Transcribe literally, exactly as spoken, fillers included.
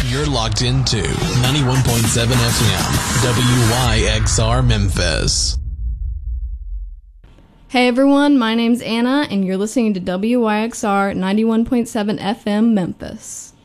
You're locked into ninety-one point seven F M, W Y X R Memphis. Hey everyone, my name's Anna, and you're listening to W Y X R ninety-one point seven F M Memphis.